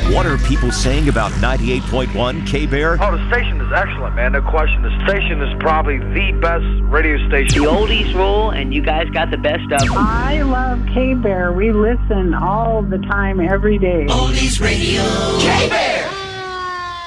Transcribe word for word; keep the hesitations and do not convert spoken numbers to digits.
What are people saying about ninety-eight point one K-Bear? Oh, the station is excellent, man. No question. The station is probably the best radio station. The oldies rule, and you guys got the best of them. I love K-Bear. We listen all the time, every day. Oldies Radio. K-Bear!